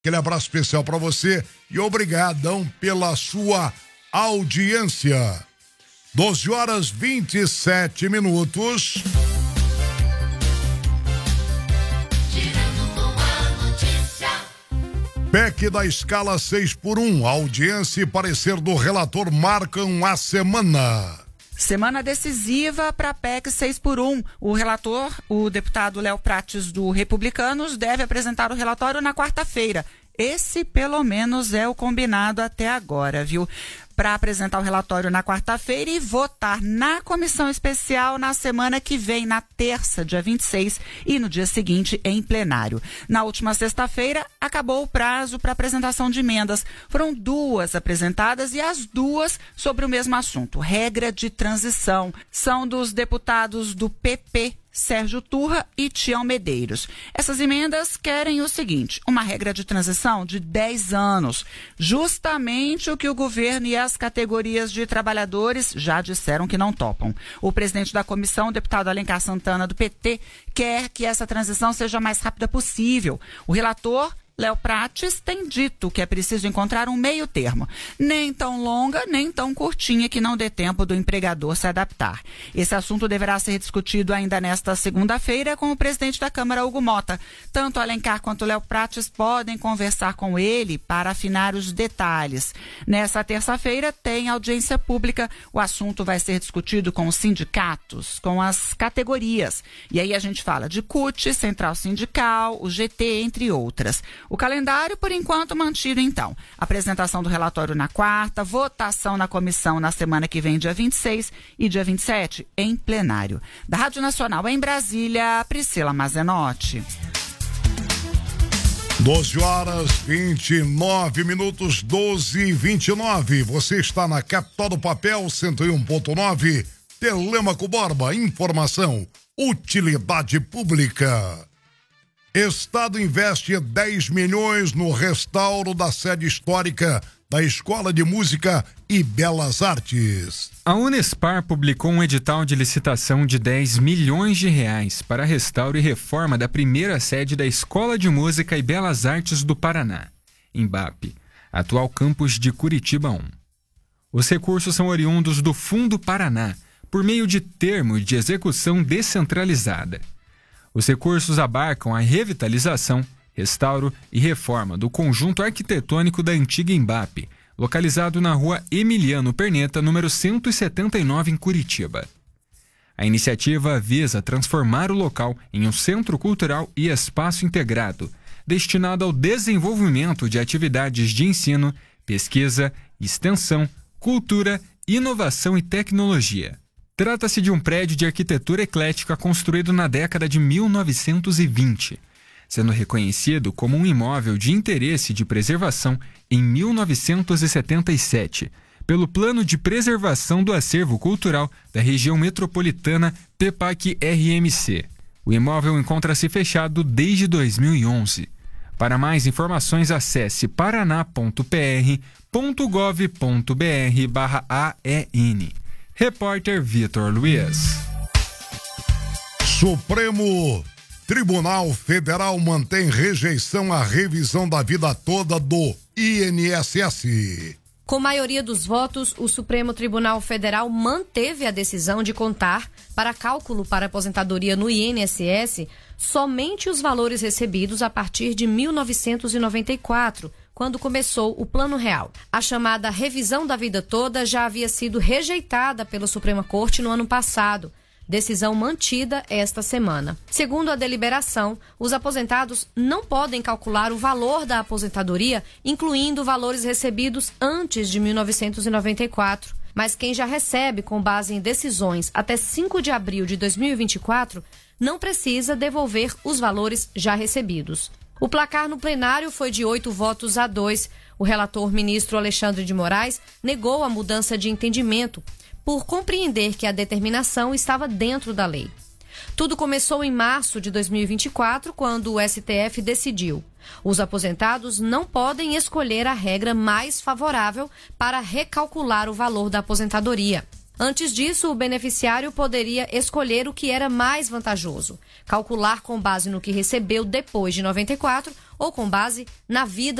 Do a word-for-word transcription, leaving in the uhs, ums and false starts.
Aquele abraço especial para você e obrigadão pela sua audiência. doze horas e vinte e sete minutos. P E C da escala seis por um. Audiência e parecer do relator marcam a semana. Semana decisiva para a P E C seis por um. O relator, o deputado Léo Prates do Republicanos, deve apresentar o relatório na quarta-feira. Esse, pelo menos, é o combinado até agora, viu? Para apresentar o relatório na quarta-feira e votar na comissão especial na semana que vem, na terça, dia vinte e seis, e no dia seguinte em plenário. Na última sexta-feira, acabou o prazo para apresentação de emendas. Foram duas apresentadas e as duas sobre o mesmo assunto, regra de transição. São dos deputados do P P, Sérgio Turra e Tião Medeiros. Essas emendas querem o seguinte: uma regra de transição de dez anos, justamente o que o governo e as categorias de trabalhadores já disseram que não topam. O presidente da comissão, o deputado Alencar Santana, do P T, quer que essa transição seja a mais rápida possível. O relator, Léo Prates, tem dito que é preciso encontrar um meio termo, nem tão longa, nem tão curtinha, que não dê tempo do empregador se adaptar. Esse assunto deverá ser discutido ainda nesta segunda-feira com o presidente da Câmara, Hugo Mota. Tanto Alencar quanto Léo Prates podem conversar com ele para afinar os detalhes. Nessa terça-feira tem audiência pública. O assunto vai ser discutido com os sindicatos, com as categorias. E aí a gente fala de C U T, Central Sindical, o G T, entre outras. O calendário, por enquanto, mantido, então. Apresentação do relatório na quarta, votação na comissão na semana que vem, dia vinte e seis, e dia vinte e sete, em plenário. Da Rádio Nacional em Brasília, Priscila Mazenotti. doze horas e vinte e nove minutos, doze e vinte e nove. Você está na Capital do Papel, cento e um ponto nove. Telêmaco Borba, informação, utilidade pública. Estado investe dez milhões no restauro da sede histórica da Escola de Música e Belas Artes. A Unespar publicou um edital de licitação de dez milhões de reais para restauro e reforma da primeira sede da Escola de Música e Belas Artes do Paraná, Embape, atual campus de Curitiba um. Os recursos são oriundos do Fundo Paraná, por meio de termo de execução descentralizada. Os recursos abarcam a revitalização, restauro e reforma do conjunto arquitetônico da antiga Embape, localizado na rua Emiliano Perneta, número cento e setenta e nove, em Curitiba. A iniciativa visa transformar o local em um centro cultural e espaço integrado, destinado ao desenvolvimento de atividades de ensino, pesquisa, extensão, cultura, inovação e tecnologia. Trata-se de um prédio de arquitetura eclética construído na década de mil novecentos e vinte, sendo reconhecido como um imóvel de interesse de preservação em mil novecentos e setenta e sete, pelo Plano de Preservação do Acervo Cultural da Região Metropolitana P PAC R M C. O imóvel encontra-se fechado desde dois mil e onze. Para mais informações, acesse paraná ponto p r ponto gov ponto b r barra A E N. Repórter Vitor Luiz. Supremo Tribunal Federal mantém rejeição à revisão da vida toda do I N S S. Com maioria dos votos, o Supremo Tribunal Federal manteve a decisão de contar para cálculo para aposentadoria no I N S S somente os valores recebidos a partir de mil novecentos e noventa e quatro, quando começou o Plano Real. A chamada revisão da vida toda já havia sido rejeitada pela Suprema Corte no ano passado. Decisão mantida esta semana. Segundo a deliberação, os aposentados não podem calcular o valor da aposentadoria, incluindo valores recebidos antes de mil novecentos e noventa e quatro. Mas quem já recebe com base em decisões até cinco de abril de dois mil e vinte e quatro não precisa devolver os valores já recebidos. O placar no plenário foi de oito votos a dois. O relator ministro Alexandre de Moraes negou a mudança de entendimento por compreender que a determinação estava dentro da lei. Tudo começou em março de dois mil e vinte e quatro, quando o S T F decidiu: os aposentados não podem escolher a regra mais favorável para recalcular o valor da aposentadoria. Antes disso, o beneficiário poderia escolher o que era mais vantajoso, calcular com base no que recebeu depois de noventa e quatro ou com base na vida